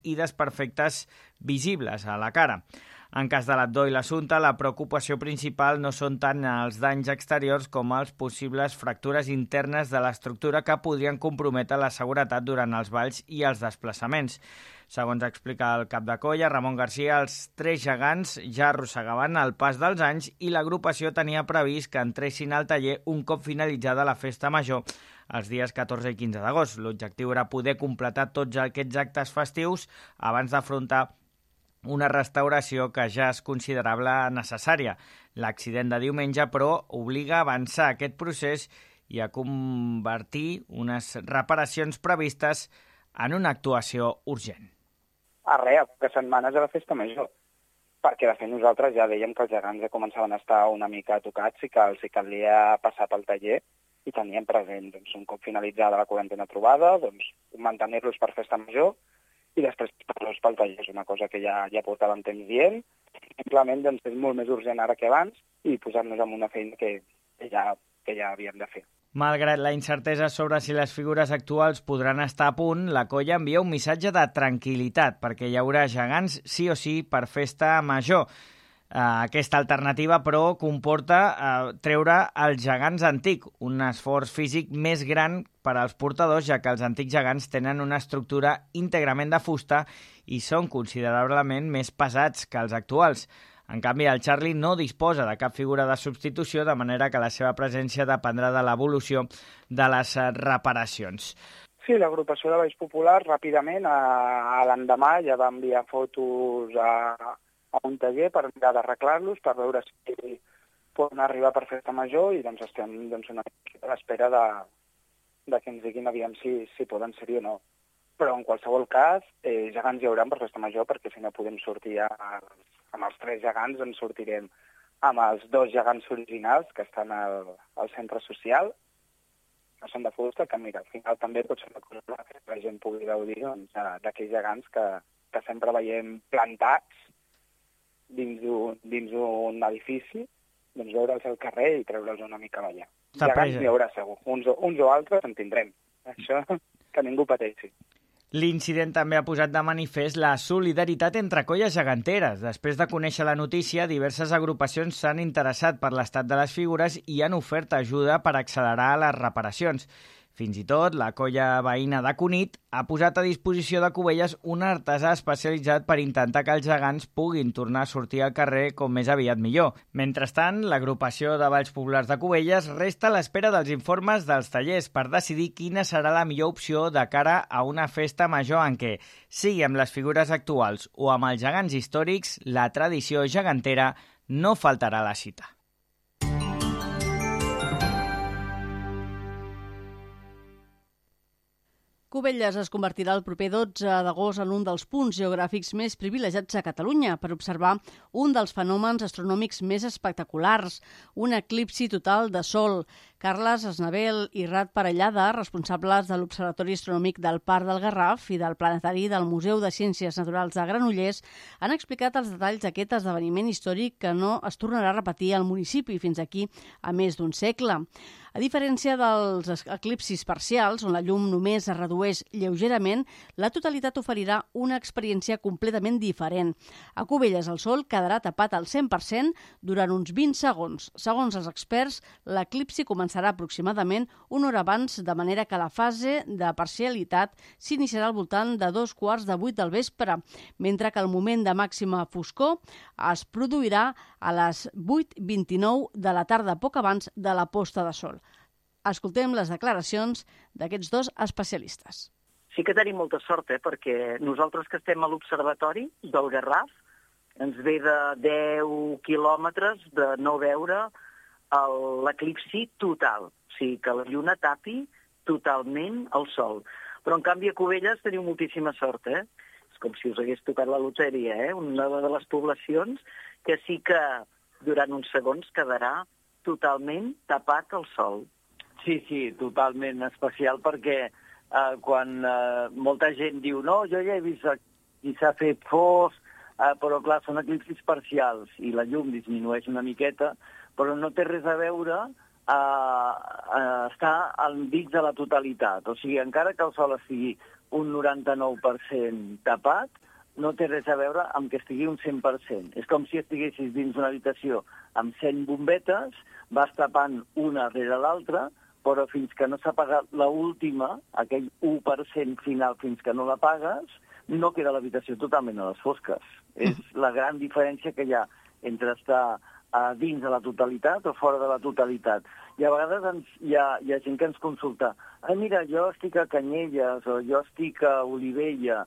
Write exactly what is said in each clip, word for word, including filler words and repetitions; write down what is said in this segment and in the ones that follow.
i desperfectes visibles a la cara. En cas de l'Abdó i l'Assumpta, la preocupació principal no són tant els danys exteriors com els possibles fractures internes de l'estructura que podrien comprometre la seguretat durant els balls i els desplaçaments. Segons explica el cap de colla, Ramon Garcia, els tres gegants ja arrossegaven el pas dels anys i l'agrupació tenia previst que entressin al taller un cop finalitzada la festa major els dies catorze i quinze d'agost. L'objectiu era poder completar tots aquests actes festius abans d'afrontar una restauració que ja és considerable necessària. L'accident de diumenge, però, obliga a avançar aquest procés i a convertir unes reparacions previstes en una actuació urgent. A res, a poques setmanes de la festa major, perquè de fet nosaltres ja dèiem que els gegants ja començaven a estar una mica tocats i que els hi calia passar pel taller i teníem present, doncs, un cop finalitzada la quarantena trobada, doncs, mantenir-los per festa major i després passar-los pel taller. És una cosa que ja, ja portàvem temps dient. Simplement doncs, és molt més urgent ara que abans i posar-nos en una feina que, que, ja, que ja havíem de fer. Malgrat la incertesa sobre si les figures actuals podran estar a punt, la colla envia un missatge de tranquil·litat perquè hi haurà gegants sí o sí per festa major. Aquesta alternativa, però, comporta eh, treure els gegants antic, un esforç físic més gran per als portadors, ja que els antics gegants tenen una estructura íntegrament de fusta i són considerablement més pesats que els actuals. En canvi, el Charlie no disposa de cap figura de substitució, de manera que la seva presència dependrà de l'evolució de les reparacions. Sí, l'agrupació de Balls Populars ràpidament, a, a l'endemà, ja va enviar fotos a... a un taller per mirar d'arreglar-los, per veure si poden arribar per festa major i doncs estem doncs, una mica a l'espera de, de que ens diguin aviam si, si poden ser-hi o no. Però en qualsevol cas, eh, gegants hi haurà per festa major perquè si no podem sortir a, amb els tres gegants, ens sortirem amb els dos gegants originals que estan al, al centre social, que són de fusta, que mira, al final també pot ser una cosa que la gent pugui gaudir doncs, d'aquells gegants que, que sempre veiem plantats dins un, dins un edifici, doncs veure'ls al carrer i treure'ls una mica a ballar. Gegants n'hi haurà segur, uns, uns o altres en tindrem. Això que ningú pateixi. L'incident també ha posat de manifest la solidaritat entre colles geganteres. Després de conèixer la notícia, diverses agrupacions s'han interessat per l'estat de les figures i han ofert ajuda per accelerar les reparacions. Fins i tot, la colla veïna de Cunit ha posat a disposició de Cubelles un artesà especialitzat per intentar que els gegants puguin tornar a sortir al carrer com més aviat millor. Mentrestant, l'agrupació de Balls Populars de Cubelles resta a l'espera dels informes dels tallers per decidir quina serà la millor opció de cara a una festa major en què, sigui amb les figures actuals o amb els gegants històrics, la tradició gegantera no faltarà a la cita. Cubelles es convertirà el proper dotze d'agost en un dels punts geogràfics més privilegiats a Catalunya per observar un dels fenòmens astronòmics més espectaculars, un eclipsi total de Sol. Carles Esnavel i Rat Parellada, responsables de l'Observatori Astronòmic del Parc del Garraf i del Planetari del Museu de Ciències Naturals de Granollers, han explicat els detalls d'aquest esdeveniment històric que no es tornarà a repetir al municipi fins aquí a més d'un segle. A diferència dels eclipsis parcials, on la llum només es redueix lleugerament, la totalitat oferirà una experiència completament diferent. A Cubelles el sol quedarà tapat al cent per cent durant uns vint segons. Segons els experts, l'eclipsi començarà aproximadament una hora abans, de manera que la fase de parcialitat s'iniciarà al voltant de dos quarts de vuit del vespre, mentre que el moment de màxima foscor es produirà a les vuit vint-i-nou de la tarda, poc abans de la posta de sol. Escoltem les declaracions d'aquests dos especialistes. Sí que tenim molta sort, eh, perquè nosaltres que estem a l'Observatori del Garraf ens ve de deu quilòmetres de no veure l'eclipsi total, o sigui que la lluna tapi totalment el sol. Però en canvi a Cubelles teniu moltíssima sort, eh? És com si us hagués tocat la loteria, eh? Una de les poblacions que sí que durant uns segons quedarà totalment tapat el sol. Sí, sí, totalment especial perquè eh, quan eh, molta gent diu no, jo ja he vist qui s'ha fet fos, eh, però clar, són eclipsis parcials i la llum disminueix una miqueta, però no té res a veure a, a estar enmig de la totalitat. O sigui, encara que el sol estigui un noranta-nou per cent tapat no té res a veure amb que estigui un cent per cent. És com si estiguessis dins una habitació amb cent bombetes, vas tapant una rere l'altra, però fins que no s'ha apagat l'última, aquell u per cent final fins que no l'apagues, no queda l'habitació totalment a les fosques. És la gran diferència que hi ha entre estar a dins de la totalitat o fora de la totalitat. I a vegades ens, hi, ha, hi ha gent que ens consulta «Ai, mira, jo estic a Canyelles o jo estic a Olivella,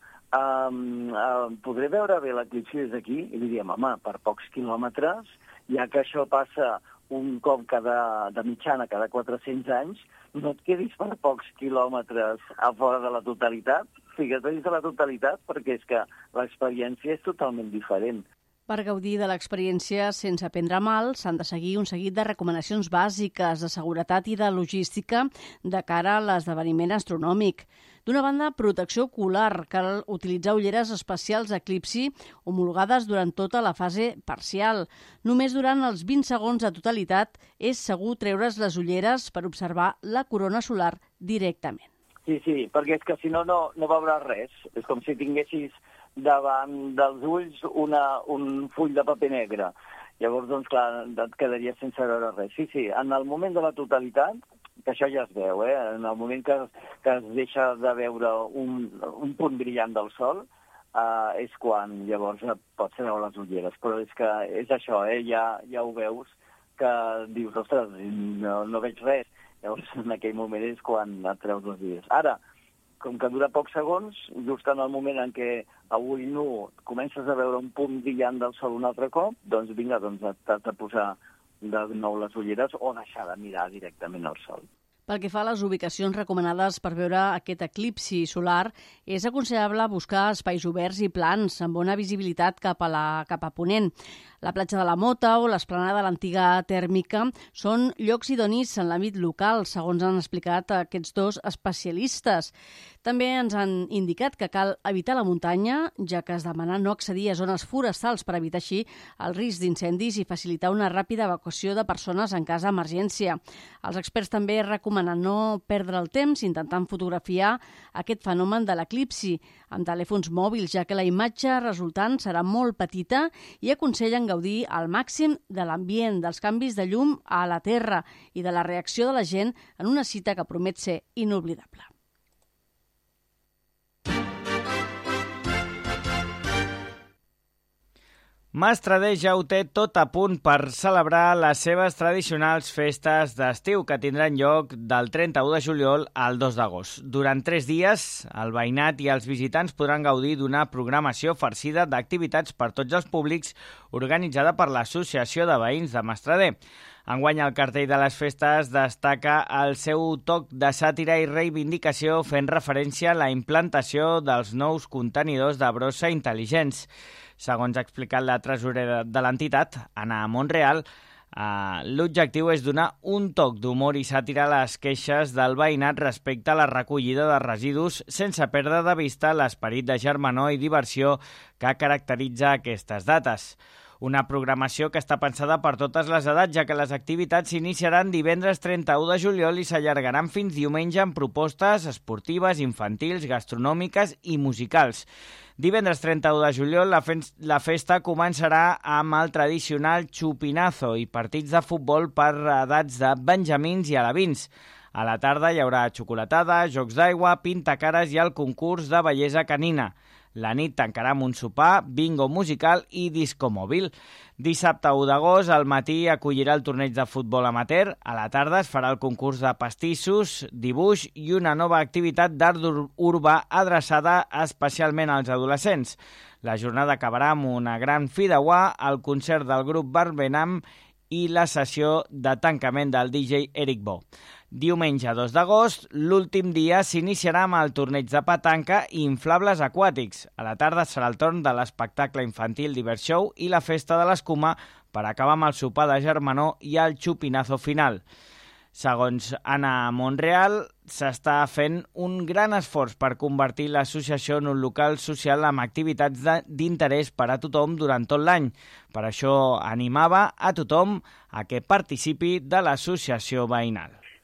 um, uh, podré veure bé l'eclipsi des d'aquí?» I li diem «Home, per pocs quilòmetres, ja que això passa un cop cada, de mitjana cada quatre-cents anys, no et quedis per pocs quilòmetres a fora de la totalitat, fica't dins de la totalitat, perquè és que l'experiència és totalment diferent». Per gaudir de l'experiència sense prendre mal, s'han de seguir un seguit de recomanacions bàsiques de seguretat i de logística de cara a l'esdeveniment astronòmic. D'una banda, protecció ocular. Cal utilitzar ulleres especials d'eclipsi homologades durant tota la fase parcial. Només durant els vint segons de totalitat és segur treure's les ulleres per observar la corona solar directament. Sí, sí, perquè és que si no, no, no veuràs res. És com si tinguessis davant dels ulls una, un full de paper negre. Llavors, doncs, clar, et quedaries sense veure res. Sí, sí, en el moment de la totalitat, que això ja es veu, eh? En el moment que, que es deixa de veure un, un punt brillant del sol, eh, és quan llavors pots treure les ulleres. Però és que és això, eh? Ja, ja ho veus, que dius, ostres, no, no veig res. Llavors, en aquell moment és quan et treus les ulleres. Ara, com que dura pocs segons, just en el moment en què a ull nu comences a veure un punt brillant del sol un altre cop, doncs vinga, doncs t'has de posar de nou les ulleres o deixar de mirar directament al sol. Pel que fa a les ubicacions recomanades per veure aquest eclipsi solar, és aconsellable buscar espais oberts i plans amb bona visibilitat cap a, la, cap a ponent. La platja de la Mota o l'esplanada de l'antiga tèrmica són llocs idonis en l'àmbit local, segons han explicat aquests dos especialistes. També ens han indicat que cal evitar la muntanya, ja que es demana no accedir a zones forestals per evitar així el risc d'incendis i facilitar una ràpida evacuació de persones en cas d'emergència. Els experts també recomanen no perdre el temps intentant fotografiar aquest fenomen de l'eclipsi amb telèfons mòbils, ja que la imatge resultant serà molt petita i aconsellen gaudir al màxim de l'ambient, dels canvis de llum a la Terra i de la reacció de la gent en una cita que promet ser inoblidable. Mastradell ja ho té tot a punt per celebrar les seves tradicionals festes d'estiu que tindran lloc del trenta-u de juliol al dos d'agost. Durant tres dies, el veïnat i els visitants podran gaudir d'una programació farcida d'activitats per tots els públics organitzada per l'Associació de Veïns de Mastradell. Enguany el cartell de les festes destaca el seu toc de sàtira i reivindicació fent referència a la implantació dels nous contenidors de brossa intel·ligents. Segons ha explicat la tresorera de l'entitat, Anna Monreal, eh, l'objectiu és donar un toc d'humor i sàtira a les queixes del veïnat respecte a la recollida de residus sense perdre de vista l'esperit de germanor i diversió que caracteritza aquestes dates. Una programació que està pensada per totes les edats, ja que les activitats s'iniciaran divendres trenta-u de juliol i s'allargaran fins diumenge amb propostes esportives, infantils, gastronòmiques i musicals. Divendres trenta-u de juliol la, fe la festa començarà amb el tradicional xupinazo i partits de futbol per edats de benjamins i alevins. A la tarda hi haurà xocolatada, jocs d'aigua, pintacares i el concurs de bellesa canina. La nit tancarà amb un sopar, bingo musical i disco mòbil. Dissabte u d'agost, al matí acollirà el torneig de futbol amateur. A la tarda es farà el concurs de pastissos, dibuix i una nova activitat d'art urbà adreçada especialment als adolescents. La jornada acabarà amb una gran fideuà, el concert del grup Barbenam i la sessió de tancament del D J Eric Bo. Diumenge dos d'agost, l'últim dia s'iniciarà amb el torneig de petanca i inflables aquàtics. A la tarda serà el torn de l'espectacle infantil Divert Show i la festa de l'escuma per acabar amb el sopar de germanor i el xupinazo final. Segons Anna Monreal, s'està fent un gran esforç per convertir l'associació en un local social amb activitats d'interès per a tothom durant tot l'any. Per això animava a tothom a que participi de l'associació veïnal.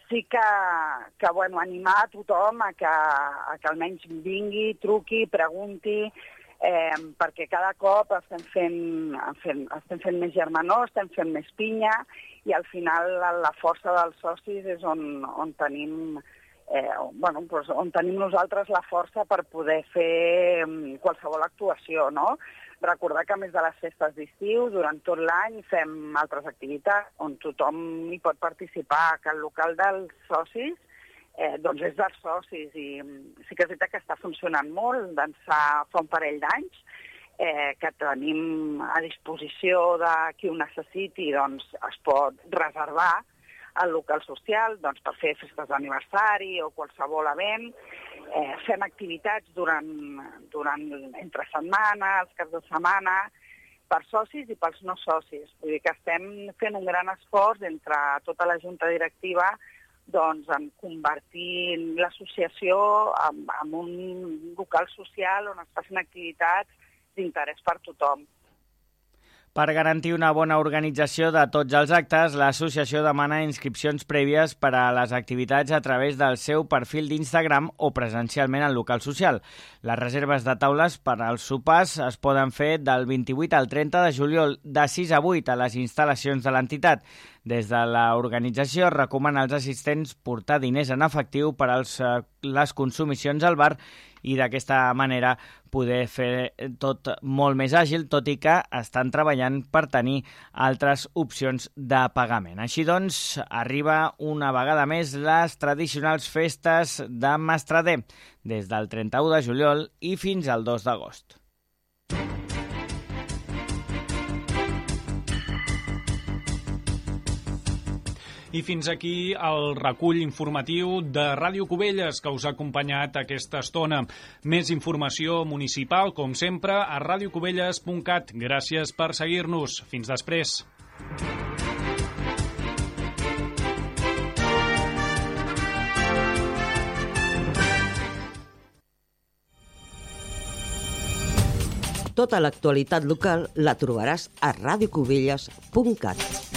sí que, que bueno, animar a tothom a que, a que almenys vingui, truqui, pregunti, eh, perquè cada cop estem fent, fent, estem fent més germanor, estem fent més pinya, i al final la força dels socis és on, on tenim... Eh, bueno, doncs on tenim nosaltres la força per poder fer qualsevol actuació, no? Recordar que a més de les festes d'estiu, durant tot l'any fem altres activitats on tothom hi pot participar, que el local dels socis eh, doncs és dels socis, i sí que és veritat que està funcionant molt, d'ençà fa un parell d'anys, eh, que tenim a disposició de qui ho necessiti, doncs es pot reservar al local social, doncs, per fer festes d'aniversari o qualsevol event. Eh, fem activitats durant, durant entre setmana, els caps de setmana, per socis i pels no socis. Vull dir que estem fent un gran esforç entre tota la junta directiva doncs, en convertir l'associació en, en un local social on es facin activitats d'interès per tothom. Per garantir una bona organització de tots els actes, l'associació demana inscripcions prèvies per a les activitats a través del seu perfil d'Instagram o presencialment al local social. Les reserves de taules per als sopars es poden fer del vint-i-vuit al trenta de juliol, de sis a vuit a les instal·lacions de l'entitat. Des de l'organització recomana als assistents portar diners en efectiu per als, les consumicions al bar i d'aquesta manera poder fer tot molt més àgil, tot i que estan treballant per tenir altres opcions de pagament. Així doncs, arriba una vegada més les tradicionals festes de Mastrader, des del trenta-u de juliol i fins al dos d'agost. I fins aquí el recull informatiu de Ràdio Cubelles que us ha acompanyat aquesta estona. Més informació municipal, com sempre, a radiocubelles punt cat. Gràcies per seguir-nos. Fins després. Tota l'actualitat local la trobaràs a radiocubelles punt cat.